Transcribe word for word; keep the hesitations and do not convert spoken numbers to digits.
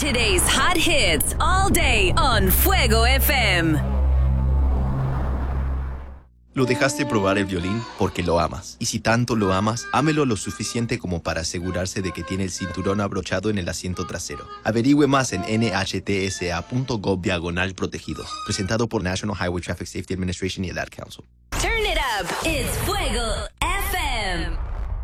Today's hot hits all day on Fuego F M. Lo dejaste probar el violín porque lo amas. Y si tanto lo amas, ámelo lo suficiente como para asegurarse de que tiene el cinturón abrochado en el asiento trasero. Averigüe más en N H T S A punto gov diagonal protegidos. Presentado por National Highway Traffic Safety Administration y el Ad Council. Turn it up. It's Fuego F M.